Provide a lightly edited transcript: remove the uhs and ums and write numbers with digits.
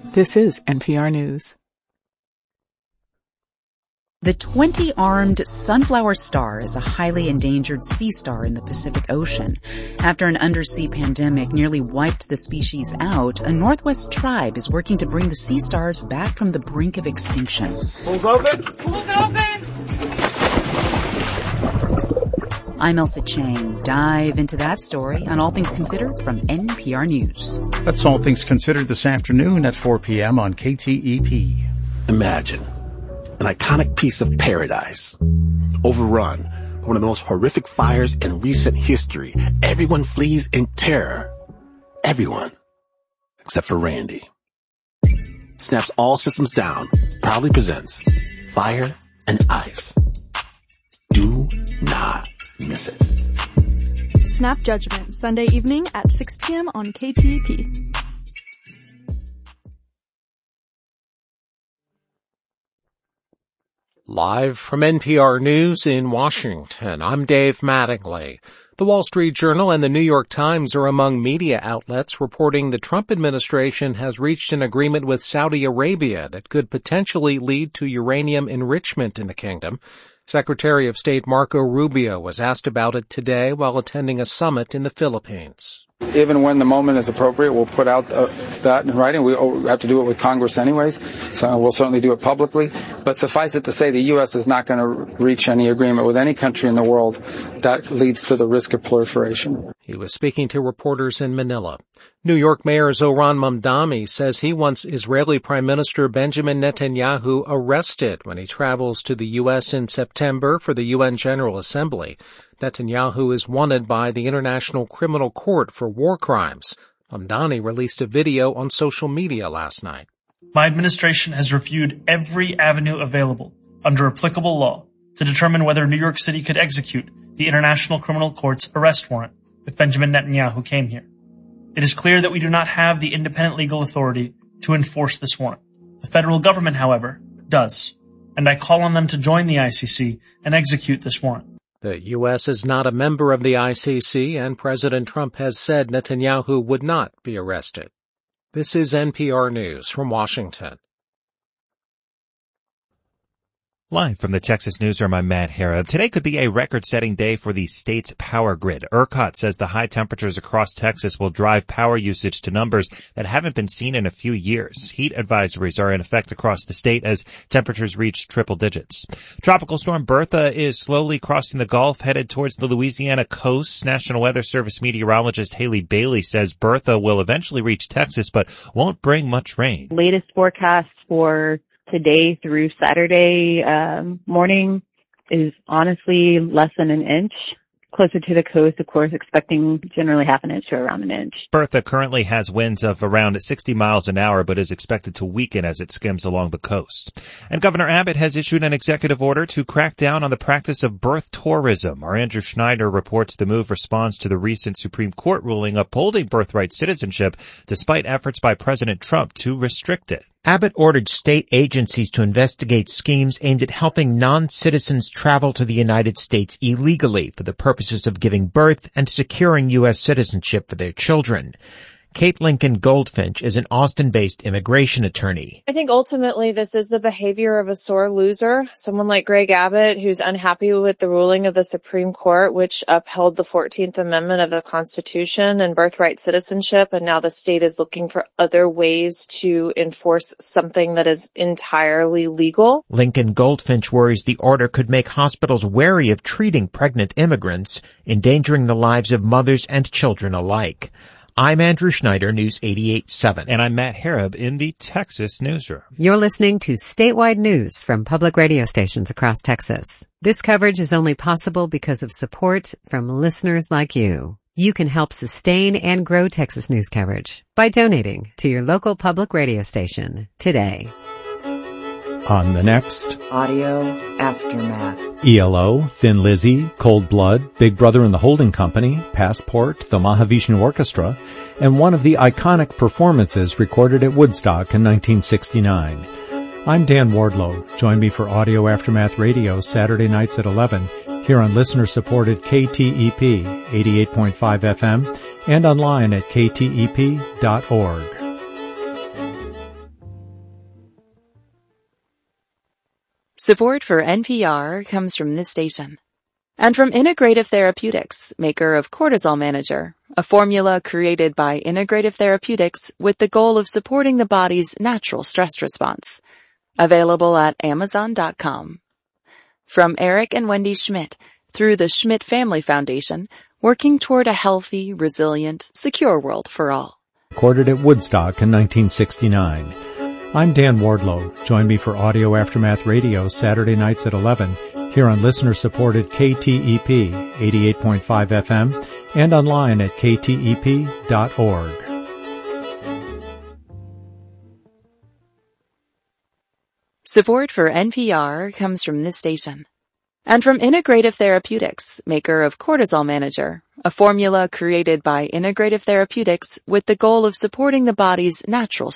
This is NPR News. The 20-armed sunflower star is a highly endangered sea star in the Pacific Ocean. After an undersea pandemic nearly wiped the species out, a Northwest tribe is working to bring the sea stars back from the brink of extinction. Pools open! Pools open! I'm Elsa Chang. Dive into that story on All Things Considered from NPR News. That's All Things Considered this afternoon at 4 p.m. on KTEP. Imagine an iconic piece of paradise, overrun by one of the most horrific fires in recent history. Everyone flees in terror. Everyone. Except for Randy. Snap's All Systems Down proudly presents Fire and Ice. Do not miss it. Snap Judgment, Sunday evening at 6 p.m. on KTEP. Live from NPR News in Washington, I'm Dave Mattingly. The Wall Street Journal and the New York Times are among media outlets reporting the Trump administration has reached an agreement with Saudi Arabia that could potentially lead to uranium enrichment in the kingdom. Secretary of State Marco Rubio was asked about it today while attending a summit in the Philippines. Even when the moment is appropriate, we'll put out that in writing. We have to do it with Congress anyways, so we'll certainly do it publicly. But suffice it to say, the U.S. is not going to reach any agreement with any country in the world that leads to the risk of proliferation. He was speaking to reporters in Manila. New York Mayor Zohran Mamdani says he wants Israeli Prime Minister Benjamin Netanyahu arrested when he travels to the U.S. in September for the UN General Assembly. Netanyahu is wanted by the International Criminal Court for war crimes. Mamdani released a video on social media last night. My administration has reviewed every avenue available under applicable law to determine whether New York City could execute the International Criminal Court's arrest warrant if Benjamin Netanyahu came here. It is clear that we do not have the independent legal authority to enforce this warrant. The federal government, however, does, and I call on them to join the ICC and execute this warrant. The U.S. is not a member of the ICC, and President Trump has said Netanyahu would not be arrested. This is NPR News from Washington. Live from the Texas Newsroom, I'm Matt Harrod. Today could be a record-setting day for the state's power grid. ERCOT says the high temperatures across Texas will drive power usage to numbers that haven't been seen in a few years. Heat advisories are in effect across the state as temperatures reach triple digits. Tropical storm Bertha is slowly crossing the Gulf, headed towards the Louisiana coast. National Weather Service meteorologist Haley Bailey says Bertha will eventually reach Texas, but won't bring much rain. Latest forecast for today through Saturday morning is honestly less than an inch. Closer to the coast, of course, expecting generally half an inch to around an inch. Bertha currently has winds of around 60 miles an hour, but is expected to weaken as it skims along the coast. And Governor Abbott has issued an executive order to crack down on the practice of birth tourism. Our Andrew Schneider reports the move responds to the recent Supreme Court ruling upholding birthright citizenship, despite efforts by President Trump to restrict it. Abbott ordered state agencies to investigate schemes aimed at helping non-citizens travel to the United States illegally for the purposes of giving birth and securing U.S. citizenship for their children. Kate Lincoln Goldfinch is an Austin-based immigration attorney. I think ultimately this is the behavior of a sore loser, someone like Greg Abbott who's unhappy with the ruling of the Supreme Court, which upheld the 14th Amendment of the Constitution and birthright citizenship, and now the state is looking for other ways to enforce something that is entirely legal. Lincoln Goldfinch worries the order could make hospitals wary of treating pregnant immigrants, endangering the lives of mothers and children alike. I'm Andrew Schneider, News 88.7. And I'm Matt Harrod in the Texas Newsroom. You're listening to statewide news from public radio stations across Texas. This coverage is only possible because of support from listeners like you. You can help sustain and grow Texas news coverage by donating to your local public radio station today. On the next Audio Aftermath. ELO, Thin Lizzy, Cold Blood, Big Brother and the Holding Company, Passport, the Mahavishnu Orchestra, and one of the iconic performances recorded at Woodstock in 1969. I'm Dan Wardlow. Join me for Audio Aftermath Radio Saturday nights at 11 here on listener-supported KTEP 88.5 FM and online at ktep.org. Support for NPR comes from this station. And from Integrative Therapeutics, maker of Cortisol Manager, a formula created by Integrative Therapeutics with the goal of supporting the body's natural stress response. Available at Amazon.com. From Eric and Wendy Schmidt, through the Schmidt Family Foundation, working toward a healthy, resilient, secure world for all. Recorded at Woodstock in 1969. I'm Dan Wardlow. Join me for Audio Aftermath Radio Saturday nights at 11 here on listener-supported KTEP 88.5 FM and online at ktep.org. Support for NPR comes from this station. And from Integrative Therapeutics, maker of Cortisol Manager, a formula created by Integrative Therapeutics with the goal of supporting the body's natural